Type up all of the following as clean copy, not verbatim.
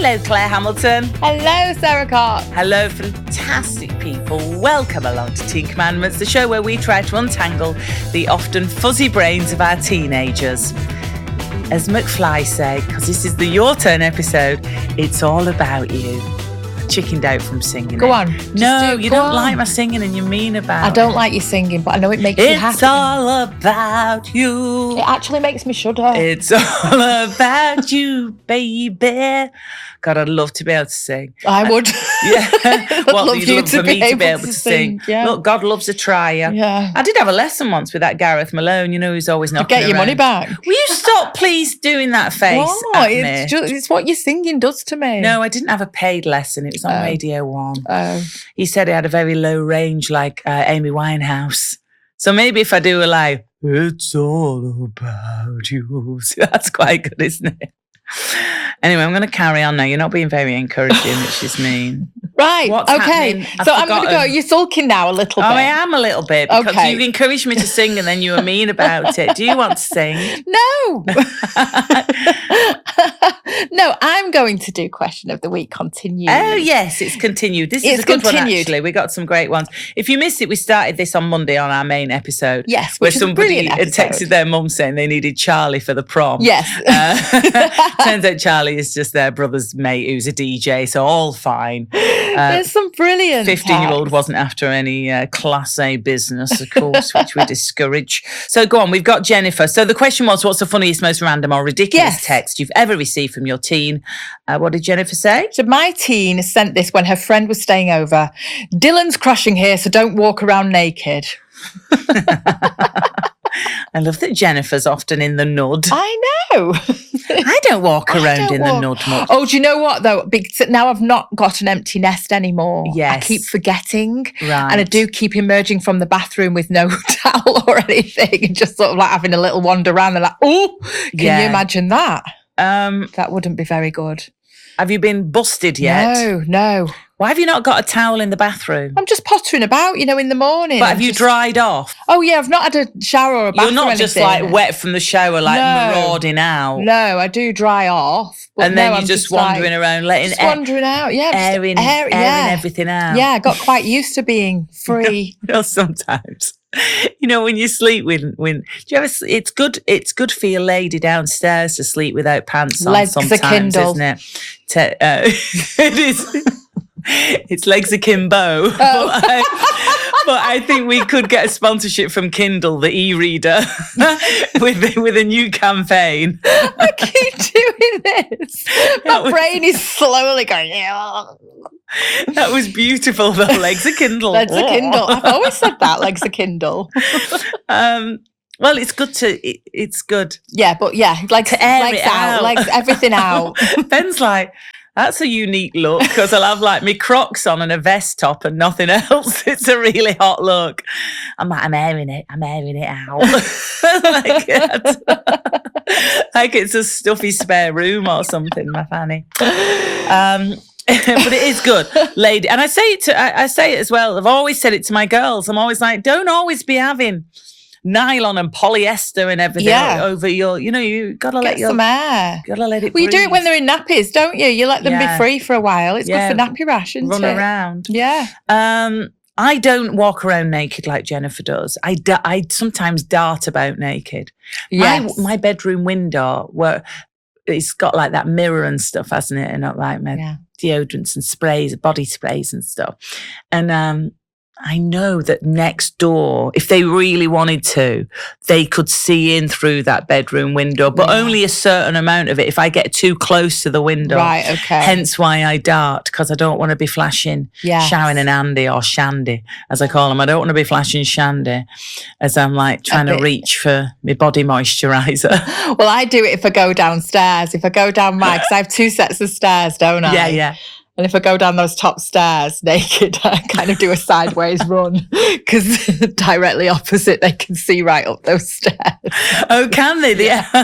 Hello, Claire Hamilton. Hello, Sarah Cox. Hello, fantastic people. Welcome along to Teen Commandments, the show where we try to untangle the often fuzzy brains of our teenagers. As McFly said, because this is the Your Turn episode, it's all about you. Chickened out from singing. Go on. No, you don't like my singing and you mean about it. I don't like you singing, but I know it makes you happy. It's all about you. It actually makes me shudder. It's all about you, baby. God, I'd love to be able to sing. I would. Yeah. I'd love you to be able to sing. Yeah. Look, God loves a trier. Yeah. I did have a lesson once with that Gareth Malone, you know, who's always knocking Get your around. money back. Will you stop, please, doing that face at me? It's what your singing does to me. No, I didn't have a paid lesson. It was on Radio 1. Oh. He said he had a very low range like Amy Winehouse. So maybe if I do a live, it's all about you. See, that's quite good, isn't it? Anyway, I'm going to carry on now. You're not being very encouraging, which is mean. Right, What's okay. happening? So I'm going to go. You're sulking now a little bit. Oh, I am a little bit because Okay. you encouraged me to sing and then you were mean about it. Do you want to sing? No. No, I'm going to do question of the week continued. Oh, yes, it's continued. This is It's a good one, continued. actually. We got some great ones. If you missed it, we started this on Monday on our main episode. Yes, Where which is a somebody brilliant had episode. texted their mum saying they needed Charlie for the prom. Yes. Turns out Charlie is just their brother's mate who's a DJ, so all fine. There's some brilliant 15-year-old wasn't after any Class A business, of course, which we discourage. So go on, we've got Jennifer. So the question was, what's the funniest, most random or ridiculous Yes. text you've ever received from your teen? What did Jennifer say? So my teen sent this when her friend was staying over. Dylan's crushing here, so don't walk around naked. I love that Jennifer's often in the nud. I know. I don't walk around in the walk. nud much. Oh, do you know what though? Because now I've not got an empty nest anymore. Yes. I keep forgetting. Right. And I do keep emerging from the bathroom with no towel or anything and just sort of like having a little wander around and like, oh, can Yeah. you imagine that? Um, That wouldn't be very good. have you been busted yet? No. Why have you not got a towel in the bathroom? I'm just pottering about, in the morning. But have I'm you just- dried off? Oh, yeah, I've not had a shower or a bath You're not or just anything. like wet from the shower, like No. marauding out. No, I do dry off. But And then no, you're I'm just wandering like, around, letting just wandering out. Yeah, just airing yeah. everything out. Yeah, I got quite used to being free. You know, sometimes, when you sleep do you ever, it's good for your lady downstairs to sleep without pants on Legs sometimes, akimbo. isn't it? It is. It's legs akimbo. But I think we could get a sponsorship from Kindle, the e-reader, with a new campaign. I keep doing this. That My was- brain is slowly going, That was beautiful, though. Legs a Kindle. legs a Kindle. I've always said that, legs a Kindle. Well, it's good it's good. Yeah, but yeah, legs, To air legs it out, out. legs, everything out. Ben's like, that's a unique look because I'll have like my Crocs on and a vest top and nothing else. It's a really hot look. I'm like, I'm airing it out. like it's a stuffy spare room or something, my fanny. But it is good, lady. And I say it as well. I've always said it to my girls. I'm always like, don't always be having nylon and polyester and everything over your, you gotta let Get some air. gotta let it Well, you do it breathe. when they're in nappies, don't you? You let them Yeah. be free for a while. It's Yeah. good for nappy rash, isn't run it? around. Yeah. I don't walk around naked like Jennifer does. I sometimes dart about naked. Yes. My bedroom window, where it's got like that mirror and stuff, hasn't it? And not like my Yeah. deodorants and sprays, body sprays and stuff. And I know that next door, if they really wanted to, they could see in through that bedroom window, but Yeah. only a certain amount of it if I get too close to the window. Right, okay. Hence why I dart, because I don't want to be flashing Yes. Sharon and Andy, or Shandy, as I call them. I don't want to be flashing Shandy as I'm like trying to bit. reach for my body moisturiser. Well, I do it if I go downstairs. If I go down because I have two sets of stairs, don't I? Yeah. And if I go down those top stairs naked, I kind of do a sideways run because directly opposite, they can see right up those stairs. Oh, can they?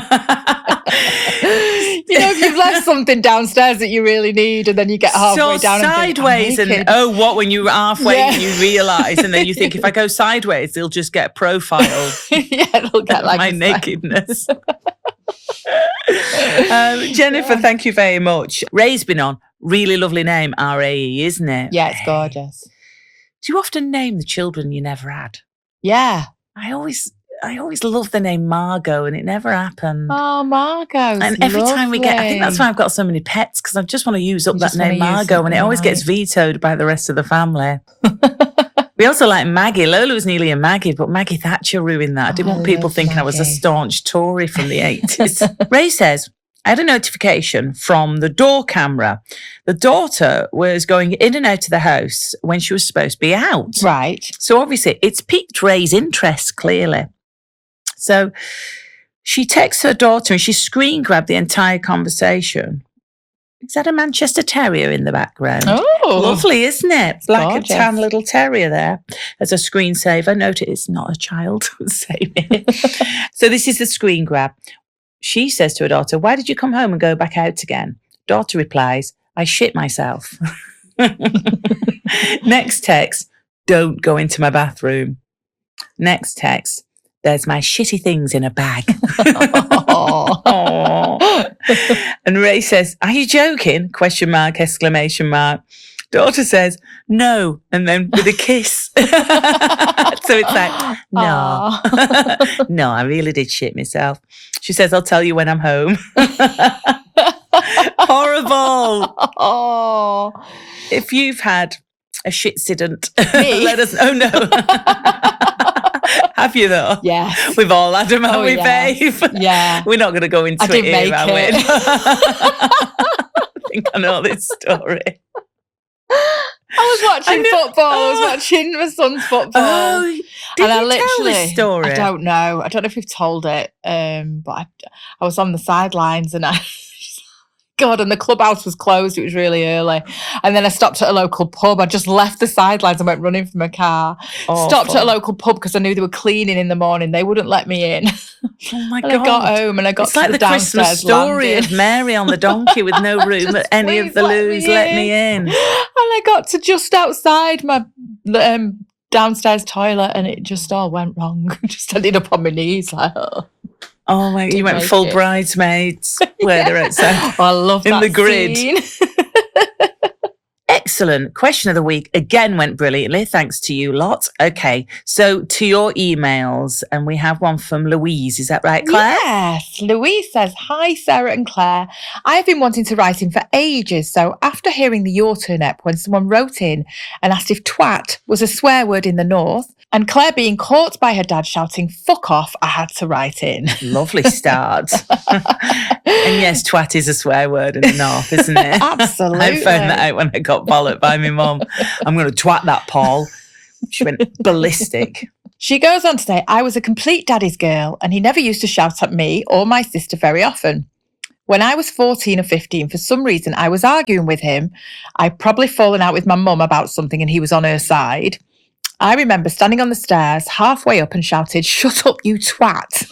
If you've left something downstairs that you really need and then you get halfway so down sideways and think, and what when you're halfway Yeah. and you realise and then you think if I go sideways they'll just get profiled yeah, it'll get like my a nakedness. Jennifer, thank you very much. Ray's been on. Really lovely name, R-A-E, isn't it? Yeah, it's gorgeous. Do you often name the children you never had? Yeah. I always love the name Margot, and it never happened. Oh, Margot. And every time we get, I think that's why I've got so many pets, because I just want to use up that name Margot, and it always gets vetoed by the rest of the family. We also like Maggie. Lola was nearly a Maggie, but Maggie Thatcher ruined that. I didn't want people thinking I was a staunch Tory from the 80s. Ray says, I had a notification from the door camera. The daughter was going in and out of the house when she was supposed to be out. Right. So obviously it's piqued Ray's interest, clearly. So she texts her daughter and she screen grabbed the entire conversation. Is that a Manchester Terrier in the background? Oh. Lovely, isn't it? Black Gorgeous. and tan little terrier there as a screensaver. Note it's not a child saving it. So this is the screen grab. She says to her daughter, why did you come home and go back out again? Daughter replies, I shit myself. Next text, don't go into my bathroom. Next text, there's my shitty things in a bag. And Ray says, are you joking? ? Exclamation mark. Daughter says, no. And then with a kiss. So it's like, no. No, I really did shit myself. She says, I'll tell you when I'm home. Horrible. Oh. If you've had a shitcident, Me? let us know. No. Have you though? Yeah. We've all had them, haven't we, yeah. babe? Yeah. We're not going to go into I didn't it make here, are it. we? I think I know this story. I was watching football. I was watching my son's football. Oh, did and you tell this story? I don't know. I don't know if we've told it. But I was on the sidelines and God, and the clubhouse was closed. It was really early. And then I stopped at a local pub. I just left the sidelines and went running from my car. Awful. Stopped at a local pub because I knew they were cleaning in the morning. They wouldn't let me in. Oh my And God. I got home and I got It's to like the the Christmas downstairs story landing. of Mary on the donkey with no room at any of please the let loos. me Let me in. And I got to just outside my downstairs toilet and it just all went wrong. Just ended up on my knees like, oh. Oh my! You went make full it. bridesmaids where they're outside. Oh, I love In that the grid. scene. Excellent. Question of the week again went brilliantly. Thanks to you lot. Okay, so to your emails, and we have one from Louise. Is that right, Claire? Yes. Louise says, hi, Sarah and Claire. I've been wanting to write in for ages. So after hearing the Your Turn ep when someone wrote in and asked if twat was a swear word in the North, and Claire being caught by her dad shouting, fuck off, I had to write in. Lovely start. And yes, twat is a swear word in the North, isn't it? Absolutely. I found that out when I got bollocked by my mum. I'm going to twat that, Paul. She went ballistic. She goes on to say, I was a complete daddy's girl and he never used to shout at me or my sister very often. When I was 14 or 15, for some reason, I was arguing with him. I'd probably fallen out with my mum about something and he was on her side. I remember standing on the stairs halfway up and shouted, shut up, you twat.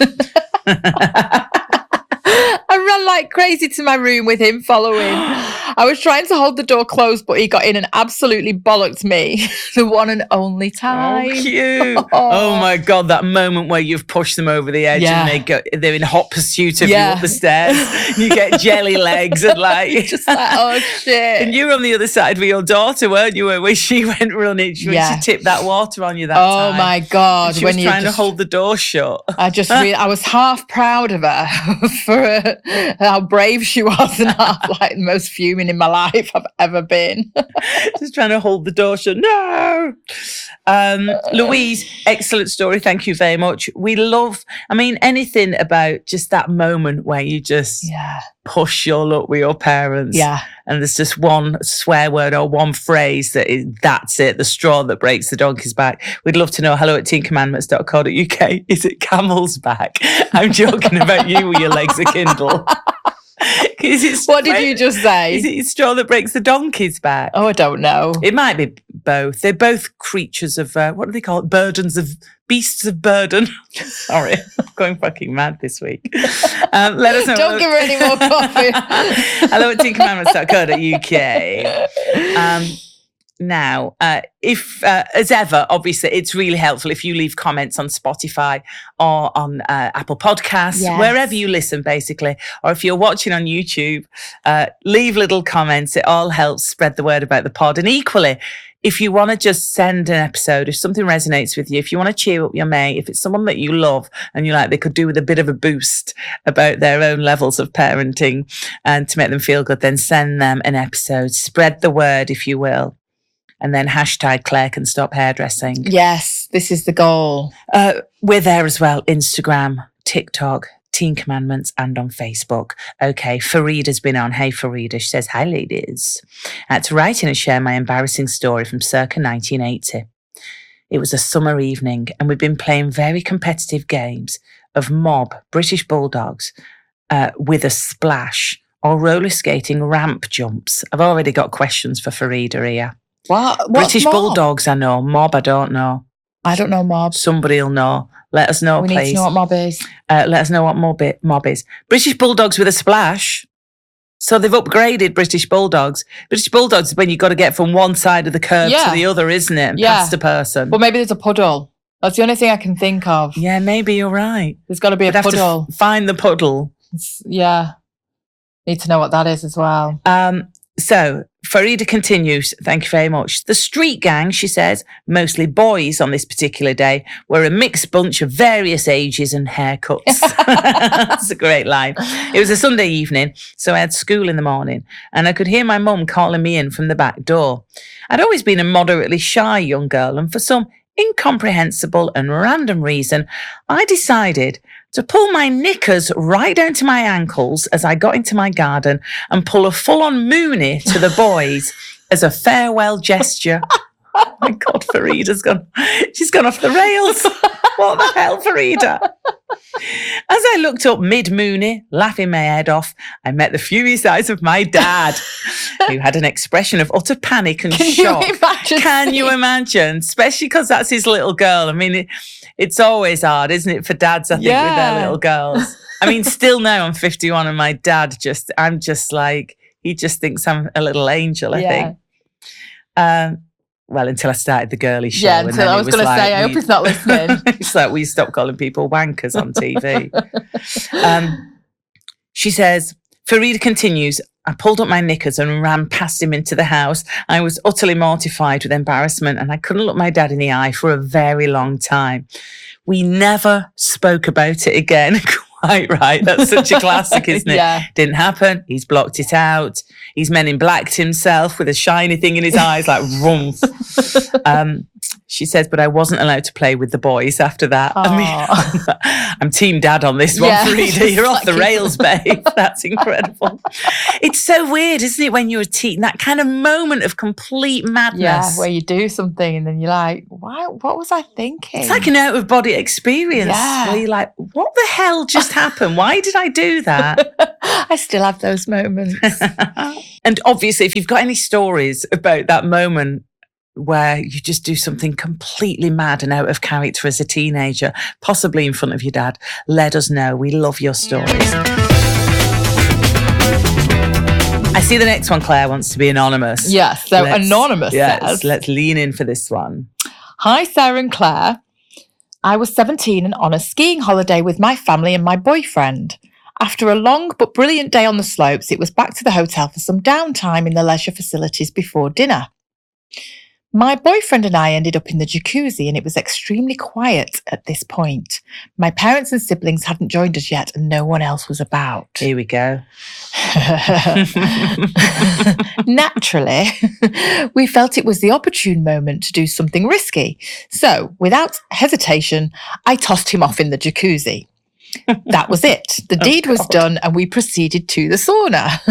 I ran like crazy to my room with him following. I was trying to hold the door closed, but he got in and absolutely bollocked me. The one and only time. Oh, cute. Oh my God, that moment where you've pushed them over the edge Yeah. and they're in hot pursuit of you Yeah. up the stairs. You get jelly legs and like... Just like, oh shit. And you were on the other side with your daughter, weren't you? Where she went running, when Yeah. she tipped that water on you that Oh time. my God. And she was trying to hold the door shut. I was half proud of her for how brave she was and half like the most fuming in my life I've ever been. Just trying to hold the door shut. No. Louise, excellent story. Thank you very much. We love, anything about just that moment where you just push your luck with your parents. Yeah. And there's just one swear word or one phrase that's it, the straw that breaks the donkey's back. We'd love to know, hello@teencommandments.co.uk. Is it camel's back? I'm joking about you with your legs akindle. What did you just say? Is it straw that breaks the donkey's back? Oh, I don't know. It might be both. They're both creatures of, what do they call it? Beasts of burden. Sorry, I'm going fucking mad this week. Let us know. Don't give her any more coffee. hello@teencommandments.co.uk. now. If, as ever, obviously, it's really helpful if you leave comments on Spotify or on Apple Podcasts, wherever you listen, basically. Or if you're watching on YouTube, leave little comments. It all helps spread the word about the pod. And equally, if you want to just send an episode, if something resonates with you, if you want to cheer up your mate, if it's someone that you love and you like, they could do with a bit of a boost about their own levels of parenting and to make them feel good, then send them an episode. Spread the word, if you will. And then hashtag Claire can stop hairdressing. Yes, this is the goal. We're there as well. Instagram, TikTok, Teen Commandments, and on Facebook. Okay, Farida's been on. Hey, Farida. She says, hi, ladies. To write in and share my embarrassing story from circa 1980. It was a summer evening, and we'd been playing very competitive games of mob, British Bulldogs, with a splash, or roller skating ramp jumps. I've already got questions for Farida here. What? British mob? Bulldogs, I know. Mob, I don't know. I don't know mob. Somebody will know. Let us know, please. We need to know what mob is. Let us know what mob is. British Bulldogs with a splash. So they've upgraded British Bulldogs. British Bulldogs is when you've got to get from one side of the curb to the other, isn't it? And past a person. Well, maybe there's a puddle. That's the only thing I can think of. Yeah, maybe you're right. There's got to be a puddle. Find the puddle. Need to know what that is as well. So Farida continues, thank you very much. The street gang, she says, mostly boys on this particular day, were a mixed bunch of various ages and haircuts. That's a great line. It was a Sunday evening, so I had school in the morning, and I could hear my mum calling me in from the back door. I'd always been a moderately shy young girl, and for some incomprehensible and random reason, I decided to pull my knickers right down to my ankles as I got into my garden and pull a full-on moonie to the boys as a farewell gesture. Oh my God, she's gone off the rails. What the hell, Farida? As I looked up mid-moonie, laughing my head off, I met the furious eyes of my dad, who had an expression of utter panic and shock. Can you imagine? Especially because that's his little girl. I mean, it's always hard, isn't it, for dads, I think, with their little girls. I mean, still now I'm 51 and my dad I'm just like, he just thinks I'm a little angel, I think. Well, until I started the girly show. Yeah, until I was going to say, I hope he's not listening. It's like we stopped calling people wankers on TV. She says, Farida continues, I pulled up my knickers and ran past him into the house. I was utterly mortified with embarrassment and I couldn't look my dad in the eye for a very long time. We never spoke about it again. Quite right. That's such a classic, isn't it? Didn't happen. He's blocked it out. He's Men in Blacked himself with a shiny thing in his eyes, like rumph. She says, but I wasn't allowed to play with the boys after that. I mean, I'm team dad on this one, Farida. You're off the rails, babe. That's incredible. It's so weird, isn't it, when you're a teen? That kind of moment of complete madness. Yeah, where you do something and then you're like, what was I thinking? It's like an out-of-body experience where you're like, what the hell just happened? Why did I do that? I still have those moments. And obviously, if you've got any stories about that moment where you just do something completely mad and out of character as a teenager, possibly in front of your dad, let us know. We love your stories. I see the next one, Claire, wants to be anonymous. Yes, so anonymous says. Let's lean in for this one. Hi, Sarah and Claire. I was 17 and on a skiing holiday with my family and my boyfriend. After a long but brilliant day on the slopes, it was back to the hotel for some downtime in the leisure facilities before dinner. My boyfriend and I ended up in the jacuzzi and it was extremely quiet at this point. My parents and siblings hadn't joined us yet and no one else was about. Here we go. Naturally, we felt it was the opportune moment to do something risky. So, without hesitation, I tossed him off in the jacuzzi. That was it. The deed was done and we proceeded to the sauna.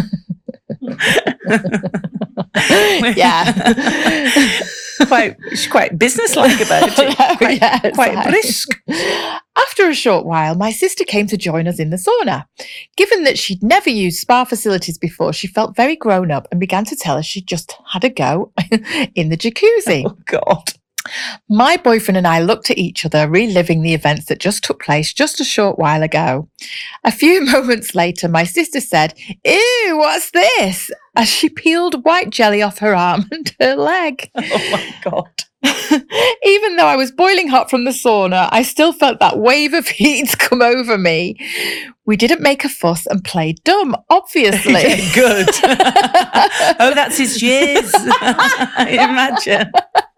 She's quite businesslike about it. Quite brisk. After a short while, my sister came to join us in the sauna. Given that she'd never used spa facilities before, she felt very grown up and began to tell us she'd just had a go in the jacuzzi. Oh, God. My boyfriend and I looked at each other, reliving the events that just took place just a short while ago. A few moments later, my sister said, "Ew, what's this?" as she peeled white jelly off her arm and her leg. Oh my God. Even though I was boiling hot from the sauna, I still felt that wave of heat come over me. We didn't make a fuss and played dumb, obviously. Good. Oh, that's his jizz. Imagine.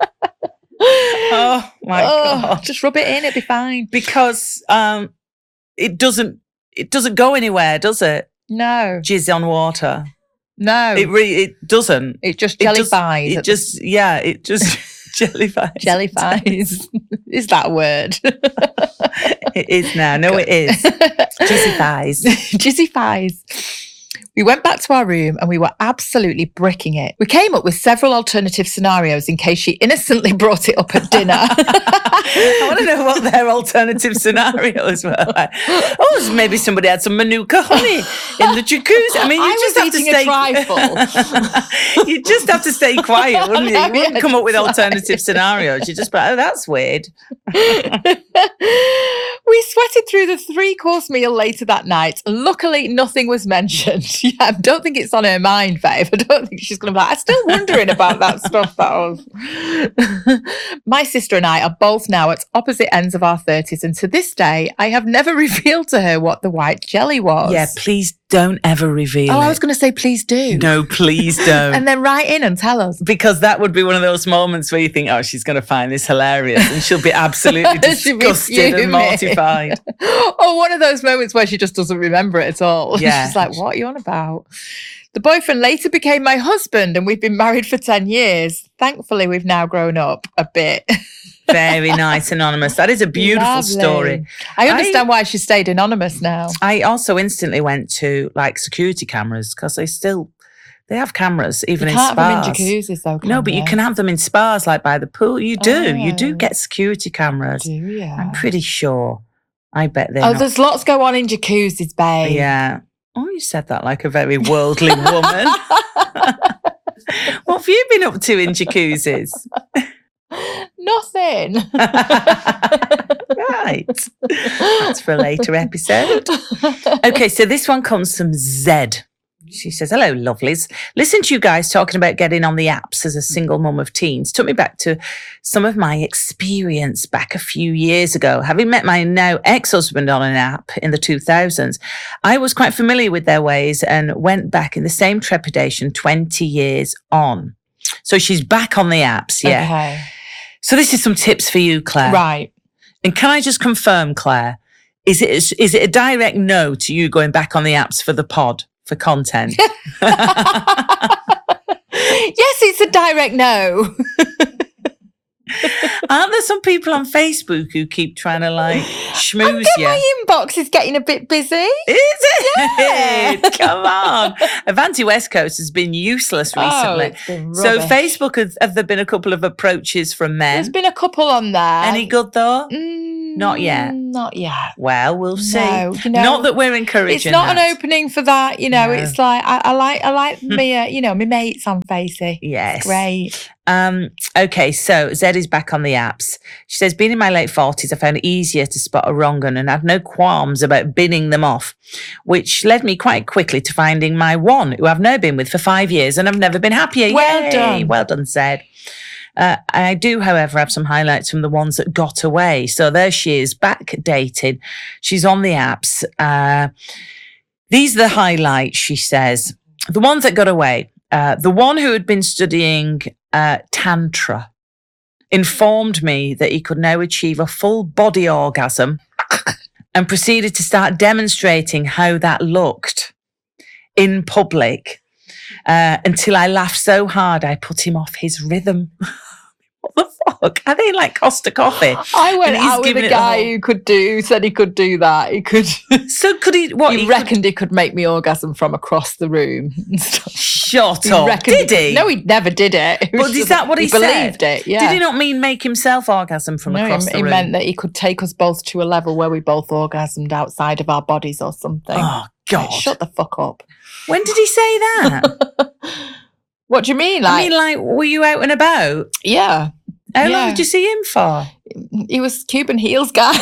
Oh my God. Just rub it in, it'll be fine. Because it doesn't go anywhere, does it? No. Jizz on water. No. It doesn't. It just jellifies. It just jellifies. Jellifies. Is that a word? It is now. No, it is. Jizzifies. Jizzifies. We went back to our room and we were absolutely bricking it. We came up with several alternative scenarios in case she innocently brought it up at dinner. I want to know what their alternative scenarios were. Like, oh, maybe somebody had some Manuka honey in the jacuzzi. I mean, you just have to stay. You just have to stay quiet, wouldn't you? You wouldn't come up with alternative scenarios. You just be like, oh, that's weird. We sweated through the 3-course meal later that night. Luckily, nothing was mentioned. Yeah, I don't think it's on her mind, babe. I don't think she's going to be like, I'm still wondering about that stuff. My sister and I are both now at opposite ends of our 30s, and to this day, I have never revealed to her what the white jelly was. Yeah, please don't ever reveal it. I was going to say, please do. No, please don't. And then write in and tell us. Because that would be one of those moments where you think, oh, she's going to find this hilarious, and she'll be absolutely disgusted and mortified. Or one of those moments where she just doesn't remember it at all. Yeah. She's like, what are you on about? The boyfriend later became my husband, and we've been married for 10 years. Thankfully, we've now grown up a bit. Very nice, Anonymous. That is a beautiful story. I understand why she stayed anonymous now. I also instantly went to like security cameras because they have cameras even in spas. You can't have them in jacuzzis though, no, but you can have them in spas like by the pool. You do get security cameras. Do you? I'm pretty sure. I bet they're there's lots go on in jacuzzis, babe. Yeah. Oh, you said that like a very worldly woman. What have you been up to in jacuzzis? Nothing. Right. That's for a later episode. Okay, so this one comes from Zed. She says, hello, lovelies. Listen to you guys talking about getting on the apps as a single mum of teens. Took me back to some of my experience back a few years ago. Having met my now ex-husband on an app in the 2000s, I was quite familiar with their ways and went back in the same trepidation 20 years on. So she's back on the apps, yeah. Okay. So this is some tips for you, Claire. Right. And can I just confirm, Claire, is it a direct no to you going back on the apps for the pod? For content. Yes, it's a direct no. Aren't there some people on Facebook who keep trying to like schmooze you? My inbox is getting a bit busy. Is it? Yeah. Come on. Avanti West Coast has been useless recently. It's been So rubbish. Facebook, have there been a couple of approaches from men? There's been a couple on there. Any good though? Not yet. Not yet. Well, we'll see. No, not that we're encouraging. It's not that. an opening for that. No. It's like I like me. My mates on Facey. Yes. It's great. Okay, so Zed is back on the apps. She says, being in my late 40s, I found it easier to spot a wrong un and had no qualms about binning them off, which led me quite quickly to finding my one, who I've now been with for 5 years and I've never been happier. Well Yay! done. Well done, Zed. I do, however, have some highlights from the ones that got away. So there she is, back dated. She's on the apps. These are the highlights, she says. The ones that got away. The one who had been studying Tantra informed me that he could now achieve a full body orgasm and proceeded to start demonstrating how that looked in public until I laughed so hard I put him off his rhythm. What the fuck? Are they like Costa Coffee? I went out with a guy who said he could do that. He could. So could he? What he reckoned he could make me orgasm from across the room. Shut up! Did he? No, he never did it. But is that what he said? Believed it. Yeah. Did he not mean make himself orgasm from across the room? He meant that he could take us both to a level where we both orgasmed outside of our bodies or something. Oh God! Like, shut the fuck up. When did he say that? What do you mean? Like, were you out and about? Yeah. How long did you see him for? He was Cuban Heels guy.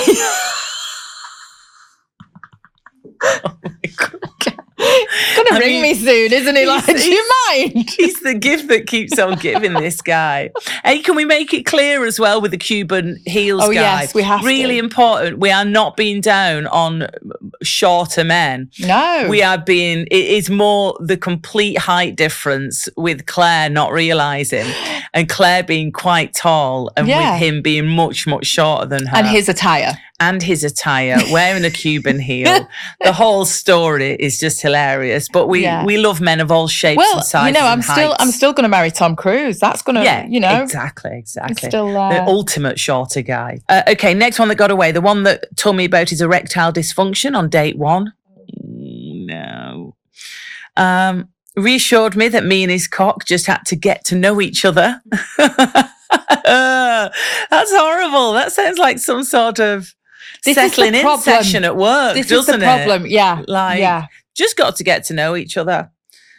Oh my God. Gonna ring me soon, isn't he? Like, do you mind? He's the gift that keeps on giving, this guy. Hey, can we make it clear as well with the Cuban Heels guy? Yes, we have really to. important. We are not being down on shorter men. No. It is more the complete height difference with Claire not realising and Claire being quite tall and with him being much, much shorter than her. And his attire, wearing a Cuban heel. The whole story is just hilarious. But we love men of all shapes and sizes. I'm still going to marry Tom Cruise. That's going to, exactly. Still, the ultimate shorter guy. Okay, next one that got away. The one that told me about his erectile dysfunction on date 1. No. Reassured me that me and his cock just had to get to know each other. That's horrible. That sounds like some sort of settling in session at work, doesn't it? This is the problem, Just got to get to know each other.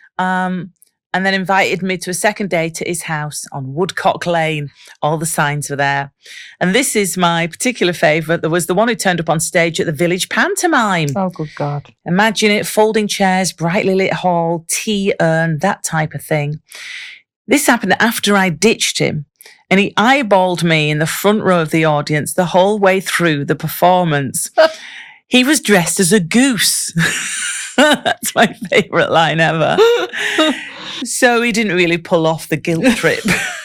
And then invited me to a second date at his house on Woodcock Lane. All the signs were there. And this is my particular favourite. There was the one who turned up on stage at the Village Pantomime. Oh, good God. Imagine it, folding chairs, brightly lit hall, tea urn, that type of thing. This happened after I ditched him. And he eyeballed me in the front row of the audience the whole way through the performance. He was dressed as a goose. That's my favourite line ever. So he didn't really pull off the guilt trip.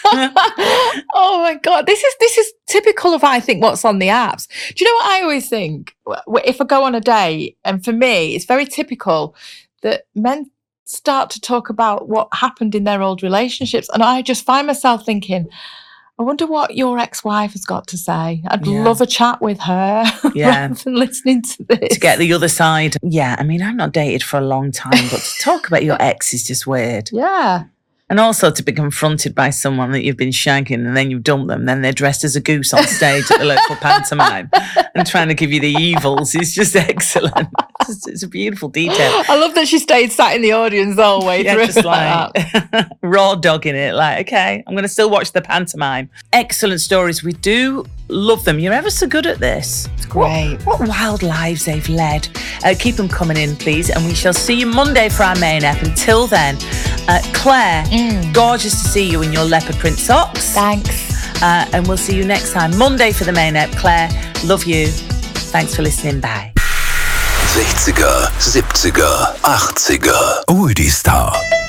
Oh my God. This is typical of, I think, what's on the apps. Do you know what I always think? If I go on a date, and for me, it's very typical that men start to talk about what happened in their old relationships. And I just find myself thinking, I wonder what your ex-wife has got to say. I'd love a chat with her rather than listening to this. To get the other side. Yeah, I mean, I'm not dated for a long time, but to talk about your ex is just weird. Yeah. And also to be confronted by someone that you've been shanking and then you dump them, then they're dressed as a goose on stage at the local pantomime and trying to give you the evils is just excellent. It's a beautiful detail. I love that she stayed sat in the audience the whole way through. Just like raw dogging it. Like, okay, I'm going to still watch the pantomime. Excellent stories. We do love them. You're ever so good at this. It's great. What wild lives they've led. Keep them coming in, please. And we shall see you Monday for our main ep. Until then, Claire, gorgeous to see you in your leopard print socks. Thanks. And we'll see you next time. Monday for the main ep. Claire, love you. Thanks for listening. Bye. 60er, 70er, 80er. Oldie Star.